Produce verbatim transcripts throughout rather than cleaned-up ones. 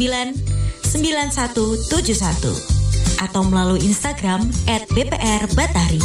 sembilan sembilan satu tujuh satu atau melalui Instagram et b p r batahri.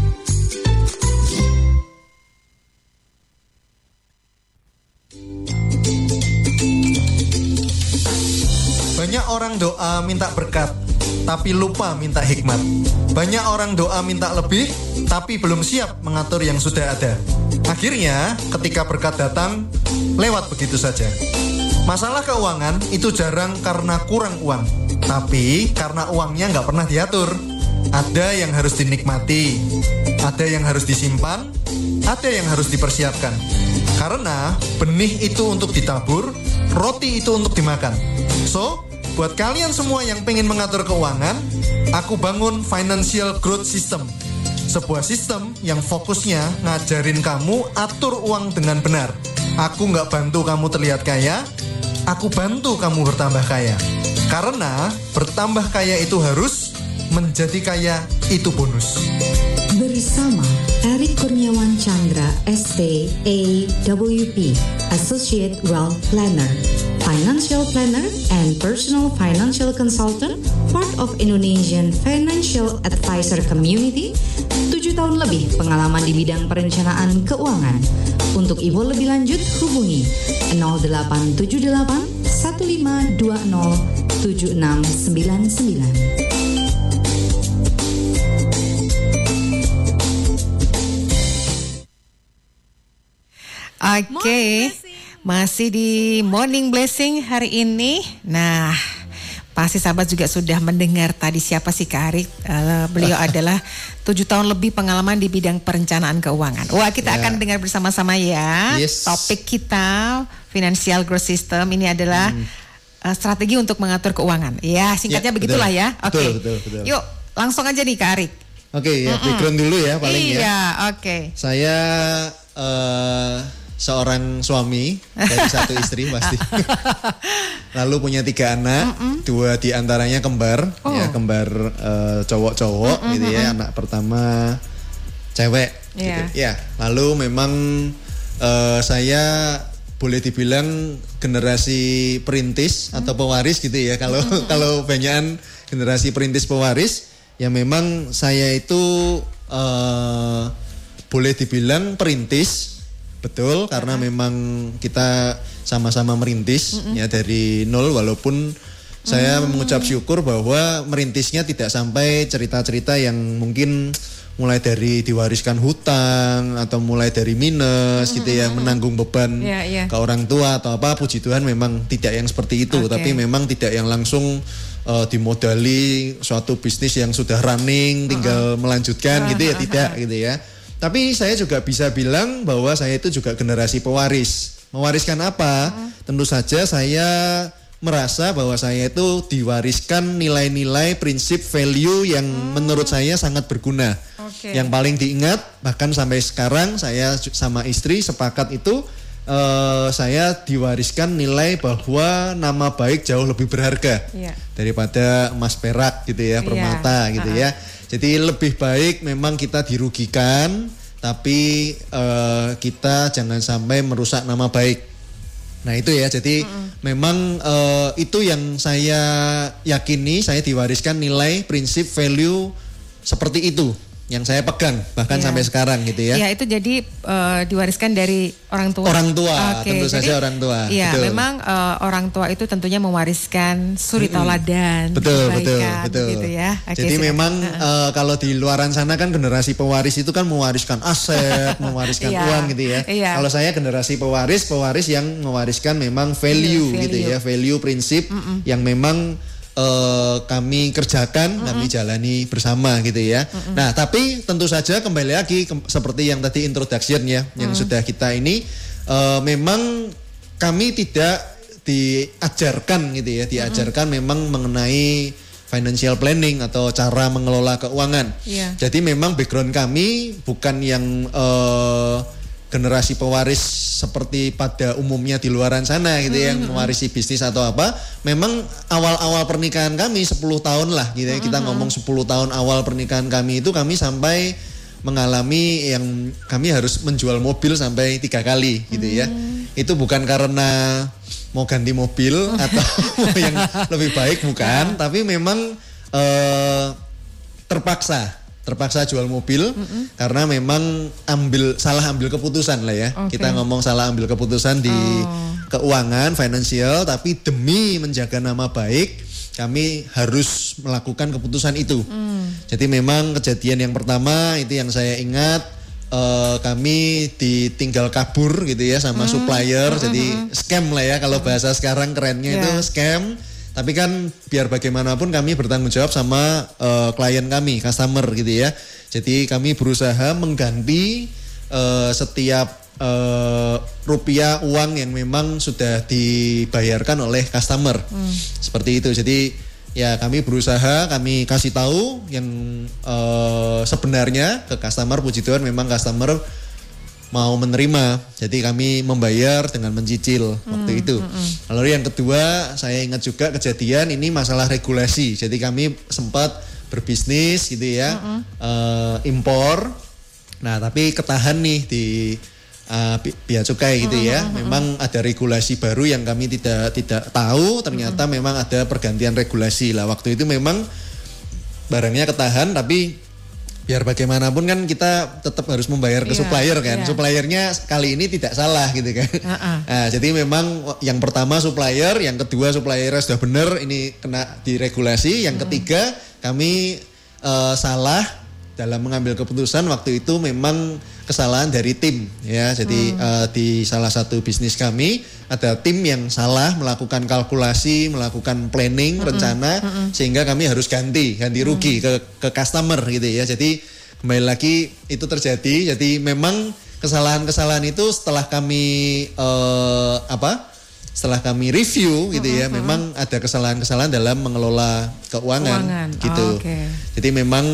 Banyak orang doa minta berkat, tapi lupa minta hikmat. Banyak orang doa minta lebih, tapi belum siap mengatur yang sudah ada. Akhirnya, ketika berkat datang, lewat begitu saja. Masalah keuangan itu jarang karena kurang uang, tapi karena uangnya nggak pernah diatur. Ada yang harus dinikmati, ada yang harus disimpan, ada yang harus dipersiapkan. Karena benih itu untuk ditabur, roti itu untuk dimakan. So, buat kalian semua yang pengen mengatur keuangan, aku bangun Financial Growth System. Sebuah sistem yang fokusnya ngajarin kamu atur uang dengan benar. Aku nggak bantu kamu terlihat kaya, aku bantu kamu bertambah kaya. Karena bertambah kaya itu harus, menjadi kaya itu bonus. Bersama Erik Kurniawan Chandra, S T A W P, Associate Wealth Planner, Financial Planner and Personal Financial Consultant, part of Indonesian Financial Advisor Community, tujuh tahun lebih pengalaman di bidang perencanaan keuangan. Untuk info lebih lanjut hubungi nol delapan tujuh delapan satu lima dua nol tujuh enam sembilan sembilan. Oke, okay. Masih di Morning Blessing hari ini. Nah, pasti sahabat juga sudah mendengar tadi siapa sih Kak Arik. Uh, beliau adalah tujuh tahun lebih pengalaman di bidang perencanaan keuangan. Wah, kita yeah. akan dengar bersama-sama ya. Yes. Topik kita Financial Growth System ini adalah hmm. uh, strategi untuk mengatur keuangan. Ya, singkatnya yeah, begitulah betul. ya. Oke. Okay. Betul, betul, betul. Yuk, langsung aja nih Kak Arik. Oke, okay, ya Mm-mm. background dulu ya paling iya, ya. Iya, oke. Okay. Saya uh, seorang suami dari satu istri pasti. Lalu punya tiga anak, Mm-mm. dua diantaranya kembar, oh. ya kembar uh, cowok-cowok Mm-mm. gitu ya. Anak pertama cewek, yeah. gitu. Ya. Lalu memang uh, saya boleh dibilang generasi perintis mm. atau pewaris gitu ya. Kalau Mm-mm. kalau banyakan generasi perintis pewaris, ya memang saya itu uh, boleh dibilang perintis. Betul, karena uh-huh. memang kita sama-sama merintis uh-uh. ya dari nol, walaupun uh-huh. saya mengucap syukur bahwa merintisnya tidak sampai cerita-cerita yang mungkin mulai dari diwariskan hutang atau mulai dari minus uh-huh. gitu ya, menanggung beban yeah, yeah. ke orang tua atau apa. Puji Tuhan memang tidak yang seperti itu, okay. tapi memang tidak yang langsung uh, dimodali suatu bisnis yang sudah running tinggal uh-huh. melanjutkan uh-huh. gitu ya, tidak uh-huh. gitu ya. Tapi saya juga bisa bilang bahwa saya itu juga generasi pewaris. Mewariskan apa? Hmm. Tentu saja saya merasa bahwa saya itu diwariskan nilai-nilai, prinsip, value yang hmm. menurut saya sangat berguna. Okay. Yang paling diingat, bahkan sampai sekarang saya sama istri sepakat itu, uh, saya diwariskan nilai bahwa nama baik jauh lebih berharga yeah. daripada emas perak gitu ya, permata yeah. gitu uh-huh. ya. Jadi lebih baik memang kita dirugikan, tapi uh, kita jangan sampai merusak nama baik. Nah itu ya, jadi mm-mm. memang uh, itu yang saya yakini, saya diwariskan nilai, prinsip, value seperti itu yang saya pegang bahkan ya. sampai sekarang gitu ya. Iya, itu jadi uh, diwariskan dari orang tua. Orang tua, okay. tentu jadi, saja orang tua. Iya, betul. Memang uh, orang tua itu tentunya mewariskan suri tauladan, betul, betul, betul. Gitu ya. Okay, jadi silakan. memang uh, kalau di luaran sana kan generasi pewaris itu kan mewariskan aset, mewariskan iya, uang gitu ya. Iya. Kalau saya generasi pewaris, pewaris yang mewariskan memang value, value. gitu ya, value, prinsip Mm-mm. yang memang Uh, kami kerjakan, mm-hmm. kami jalani bersama gitu ya. Mm-hmm. Nah, tapi tentu saja kembali lagi ke, seperti yang tadi introduction ya, mm-hmm. yang sudah kita ini uh, memang kami tidak diajarkan gitu ya, diajarkan mm-hmm. memang mengenai financial planning atau cara mengelola keuangan. Yeah. Jadi memang background kami bukan yang uh, generasi pewaris seperti pada umumnya di luaran sana gitu ya, mm-hmm. yang mewarisi bisnis atau apa. Memang awal-awal pernikahan kami sepuluh tahun lah gitu ya. Mm-hmm. Kita ngomong sepuluh tahun awal pernikahan kami itu kami sampai mengalami yang kami harus menjual mobil sampai tiga kali gitu ya. Hmm. Itu bukan karena mau ganti mobil atau yang lebih baik, bukan. Tapi memang uh, terpaksa, terpaksa jual mobil mm-hmm. karena memang ambil salah ambil keputusan lah ya. Okay. Kita ngomong salah ambil keputusan di oh. keuangan, finansial, tapi demi menjaga nama baik kami harus melakukan keputusan itu. Hmm. Jadi memang kejadian yang pertama itu yang saya ingat, uh, kami ditinggal kabur gitu ya sama hmm. supplier. Hmm. Jadi scam lah ya kalau bahasa sekarang kerennya yeah. itu scam. Tapi kan biar bagaimanapun kami bertanggung jawab sama uh, klien kami, customer gitu ya. Jadi kami berusaha mengganti uh, setiap Uh, rupiah uang yang memang sudah dibayarkan oleh customer hmm. seperti itu. Jadi ya kami berusaha, kami kasih tahu yang uh, sebenarnya ke customer. Puji Tuhan memang customer mau menerima, jadi kami membayar dengan mencicil hmm. waktu itu. hmm. Lalu yang kedua saya ingat juga kejadian ini masalah regulasi. Jadi kami sempat berbisnis gitu ya, hmm. uh, impor. Nah tapi ketahan nih di Uh, biaya cukai gitu ya. Mm-hmm. Memang ada regulasi baru yang kami tidak tidak tahu. Ternyata mm-hmm. memang ada pergantian regulasi lah. Waktu itu memang barangnya ketahan, tapi biar bagaimanapun kan kita tetap harus membayar ke yeah, supplier kan. Yeah. Suppliernya kali ini tidak salah gitu kan. Uh-uh. Nah, jadi memang yang pertama supplier, yang kedua suppliernya sudah benar ini kena diregulasi. Yang mm-hmm. ketiga kami uh, salah dalam mengambil keputusan. Waktu itu memang kesalahan dari tim ya. Jadi hmm. uh, di salah satu bisnis kami ada tim yang salah melakukan kalkulasi, melakukan planning, hmm. rencana hmm. sehingga kami harus ganti, ganti rugi hmm. ke ke customer gitu ya. Jadi kembali lagi itu terjadi. Jadi memang kesalahan-kesalahan itu setelah kami uh, apa? Setelah kami review gitu ya, hmm. memang ada kesalahan-kesalahan dalam mengelola keuangan, keuangan. gitu. Oh, okay. Jadi memang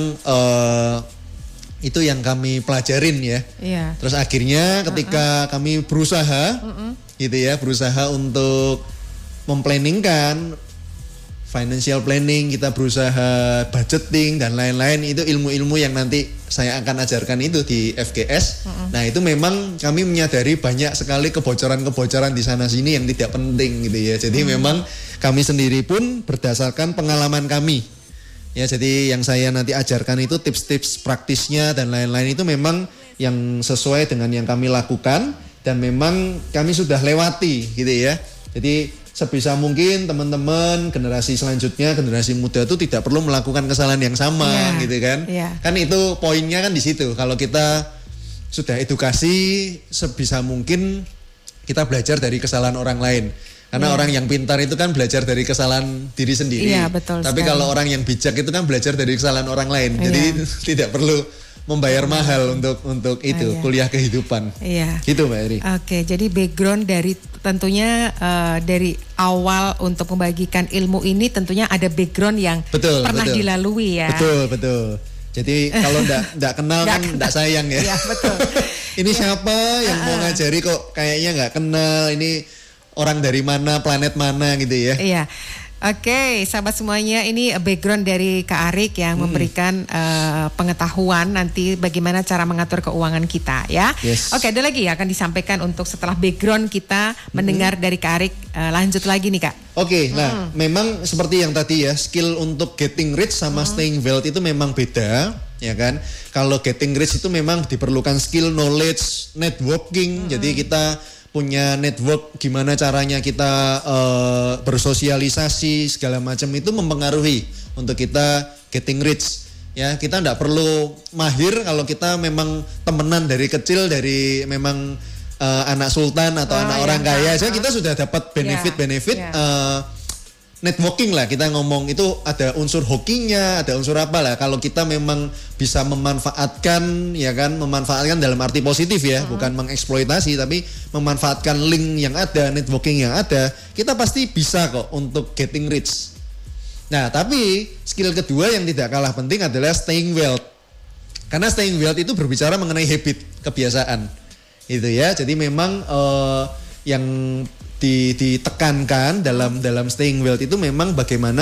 uh, itu yang kami pelajarin ya. Yeah. Terus akhirnya ketika uh-uh. kami berusaha, uh-uh. gitu ya, berusaha untuk memplanningkan, financial planning, kita berusaha budgeting dan lain-lain, itu ilmu-ilmu yang nanti saya akan ajarkan itu di F G S. Uh-uh. Nah itu memang kami menyadari banyak sekali kebocoran-kebocoran di sana sini yang tidak penting gitu ya. Jadi uh-huh. memang kami sendiri pun berdasarkan pengalaman kami. Ya, jadi yang saya nanti ajarkan itu tips-tips praktisnya dan lain-lain itu memang yang sesuai dengan yang kami lakukan dan memang kami sudah lewati gitu ya. Jadi sebisa mungkin teman-teman generasi selanjutnya, generasi muda itu tidak perlu melakukan kesalahan yang sama yeah, gitu kan. Yeah. Kan itu poinnya kan di situ. Kalau kita sudah edukasi, sebisa mungkin kita belajar dari kesalahan orang lain. Karena yeah. orang yang pintar itu kan belajar dari kesalahan diri sendiri. Yeah, betul. Tapi sekali. Kalau orang yang bijak itu kan belajar dari kesalahan orang lain. Yeah. Jadi tidak perlu membayar yeah. mahal untuk untuk itu yeah. kuliah kehidupan. Iya. Yeah. Gitu Mbak Eri. Oke, okay, jadi background dari tentunya uh, dari awal untuk membagikan ilmu ini tentunya ada background yang betul, pernah betul. dilalui ya. Betul, betul. Jadi kalau enggak enggak kenal kan enggak sayang ya. Iya, betul. Ini yeah. siapa yang uh, mau ngajari kok kayaknya enggak kenal, ini orang dari mana, planet mana gitu ya. Iya. Oke, okay, sahabat semuanya, ini background dari Kak Arik yang hmm. memberikan uh, pengetahuan nanti bagaimana cara mengatur keuangan kita ya. Yes. Oke, okay, ada lagi ya akan disampaikan untuk setelah background kita hmm. mendengar dari Kak Arik. Uh, lanjut lagi nih Kak. Oke, okay, hmm. nah memang seperti yang tadi ya, skill untuk getting rich sama hmm. staying wealthy itu memang beda. Ya kan, kalau getting rich itu memang diperlukan skill, knowledge, networking. Hmm. Jadi kita punya network, gimana caranya kita uh, bersosialisasi segala macam itu mempengaruhi untuk kita getting rich. Ya, kita tidak perlu mahir kalau kita memang temenan dari kecil, dari memang uh, anak sultan atau oh, anak ya, orang kaya aja, kita sudah dapat benefit-benefit ya, ya. Uh, networking lah, kita ngomong itu ada unsur hokinya, ada unsur apa lah. Kalau kita memang bisa memanfaatkan, ya kan, memanfaatkan dalam arti positif ya, hmm. bukan mengeksploitasi, tapi memanfaatkan link yang ada, networking yang ada, kita pasti bisa kok untuk getting rich. Nah, tapi skill kedua yang tidak kalah penting adalah staying wealth. Karena staying wealth itu berbicara mengenai habit, kebiasaan, itu ya. Jadi memang uh, yang ditekankan dalam dalam staying wealth itu memang bagaimana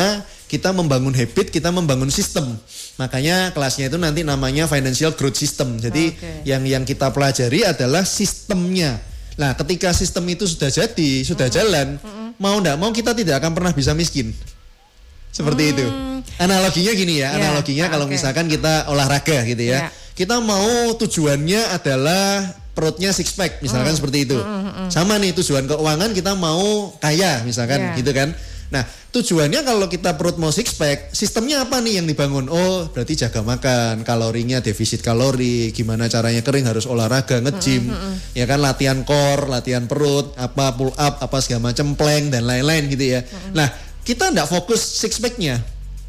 kita membangun habit, kita membangun sistem. Makanya kelasnya itu nanti namanya financial growth system. Jadi okay. yang yang kita pelajari adalah sistemnya. Nah, ketika sistem itu sudah jadi, sudah mm-hmm. jalan, mm-hmm. mau enggak mau kita tidak akan pernah bisa miskin. Seperti mm. itu. Analoginya gini ya, yeah. analoginya ah, kalau okay. misalkan kita olahraga gitu ya. Yeah. Kita mau tujuannya adalah perutnya six pack, misalkan mm. seperti itu. Mm-hmm. Sama nih tujuan keuangan, kita mau kaya misalkan yeah. gitu kan. Nah, tujuannya kalau kita perut mau six pack, sistemnya apa nih yang dibangun? Oh, berarti jaga makan, kalorinya defisit kalori, gimana caranya kering harus olahraga, nge-gym, mm-hmm. ya kan, latihan core, latihan perut, apa pull up, apa segala macam, plank dan lain-lain gitu ya. Mm-hmm. Nah, kita enggak fokus six pack-nya.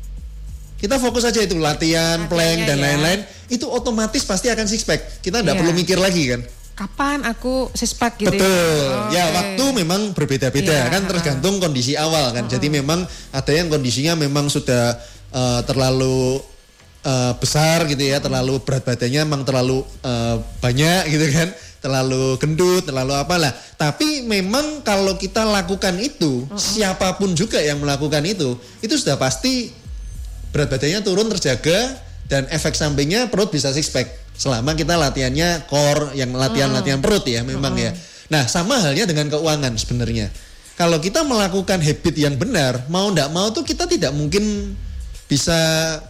Kita fokus aja itu latihan, plank dan ya. lain-lain, itu otomatis pasti akan six pack. Kita enggak yeah. perlu mikir lagi kan. Kapan aku six pack gitu. Betul. Oh, ya, okay. waktu memang berbeda-beda yeah. kan tergantung kondisi awal kan. Uh-uh. Jadi memang ada yang kondisinya memang sudah uh, terlalu uh, besar gitu ya, terlalu berat badannya memang terlalu uh, banyak gitu kan, terlalu gendut, terlalu apalah. Tapi memang kalau kita lakukan itu, uh-uh. siapapun juga yang melakukan itu, itu sudah pasti berat badannya turun terjaga dan efek sampingnya perut bisa six pack. Selama kita latihannya core, yang latihan-latihan perut ya memang mm. ya. Nah, sama halnya dengan keuangan sebenarnya. Kalau kita melakukan habit yang benar, mau ndak mau tuh kita tidak mungkin bisa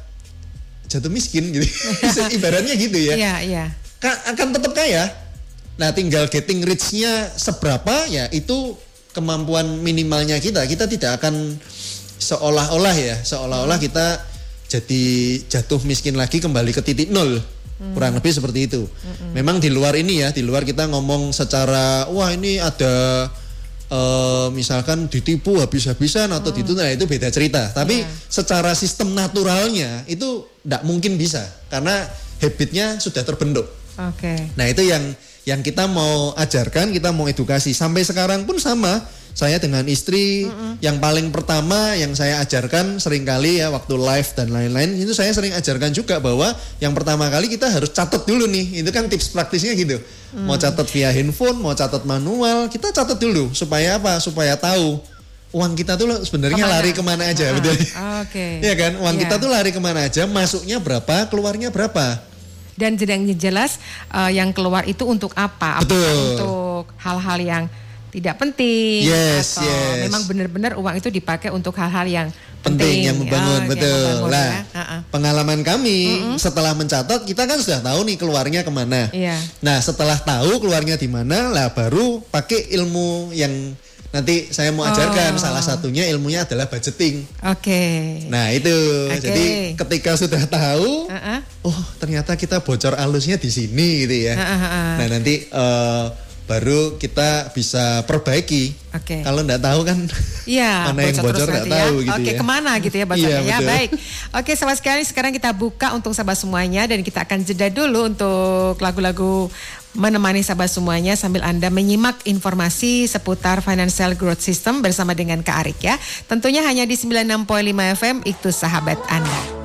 jatuh miskin gitu. Ibaratnya gitu ya. Iya, iya. Akan tetap kaya. Nah, tinggal getting rich-nya seberapa ya itu kemampuan minimalnya kita. Kita tidak akan seolah-olah ya, seolah-olah kita jadi jatuh miskin lagi kembali ke titik nol. Hmm. Kurang lebih seperti itu. Hmm. Memang di luar ini ya, di luar kita ngomong secara wah ini ada uh, misalkan ditipu habis-habisan atau hmm. ditunda, itu beda cerita. Tapi yeah. secara sistem naturalnya itu tidak mungkin bisa karena habitnya sudah terbentuk. Oke. Okay. Nah, itu yang yang kita mau ajarkan, kita mau edukasi. Sampai sekarang pun sama. Saya dengan istri mm-mm. yang paling pertama yang saya ajarkan seringkali ya waktu live dan lain-lain, itu saya sering ajarkan juga bahwa yang pertama kali kita harus catat dulu nih. Itu kan tips praktisnya gitu. Mm. Mau catat via handphone, mau catat manual, kita catat dulu supaya apa? Supaya tahu uang kita tuh sebenarnya kemana? lari kemana aja, ah, betul? Oke. Okay. Iya kan? Uang yeah. kita tuh lari kemana aja, masuknya berapa, keluarnya berapa. Dan yang jelas uh, yang keluar itu untuk apa? Apakah betul. Untuk hal-hal yang tidak penting yes, atau yes. memang benar-benar uang itu dipakai untuk hal-hal yang penting, penting yang membangun, oh, betul. Yang membangun, lah, ya. uh-uh. pengalaman kami uh-uh. setelah mencatat kita kan sudah tahu nih keluarnya kemana. Yeah. Nah, setelah tahu keluarnya di mana, lah baru pakai ilmu yang nanti saya mau ajarkan. Oh. Salah satunya ilmunya adalah budgeting. Oke. Okay. Nah, itu. Okay. Jadi ketika sudah tahu, uh-uh. oh ternyata kita bocor alusnya di sini gitu ya. Uh-uh. Nah, nanti uh, baru kita bisa perbaiki. Oke. Okay. Kalau enggak tahu kan ya, mana yang bocor enggak tahu ya. gitu Oke, ya. Kemana gitu ya bocornya iya, ya. Baik. Oke, sahabat sekalian, sekarang kita buka untuk sahabat semuanya dan kita akan jeda dulu untuk lagu-lagu menemani sahabat semuanya sambil Anda menyimak informasi seputar Financial Growth System bersama dengan Kak Arik ya. Tentunya hanya di sembilan puluh enam koma lima F M, itu sahabat Anda.